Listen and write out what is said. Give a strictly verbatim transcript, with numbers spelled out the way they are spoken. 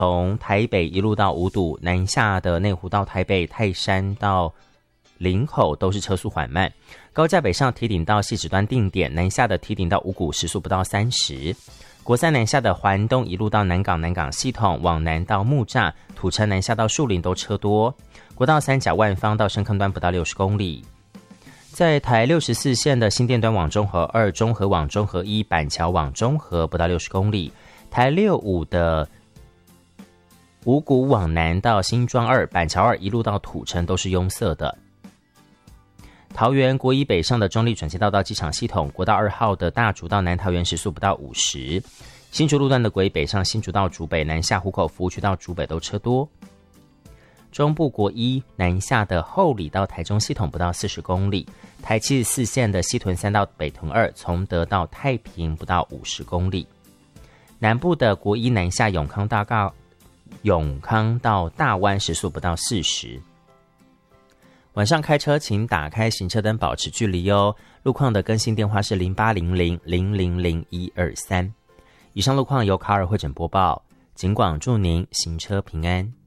从台北一路到五堵，南下的内湖到台北、泰山到林口都是车速缓慢。高架北上堤顶到汐止端定点，南下的堤顶到五股时速不到三十。国三南下的环东一路到南港，南港系统往南到木栅、土城南下到树林都车多。国道三甲万芳到深坑端不到六十公里。在台六十四线的新店端往中和二、中和往中和一、板桥往中和不到六十公里。台六五的五股往南到新庄二、板桥二一路到土城都是拥塞的。桃园国一北上的中立转接道到机场系统，国道二号的大竹到南桃园时速不到五十。新竹路段的国一北上新竹到竹北，南下湖口服务区到竹北都车多。中部国一南下的后里到台中系统不到四十公里。台七十四线的西屯三到北屯二，从德到太平不到五十公里。南部的国一南下永康大道永康到大湾时速不到四十。晚上开车请打开行车灯，保持距离哦。路况的更新电话是零八零零零零零一二三。以上路况由卡尔会诊播报，警广祝您行车平安。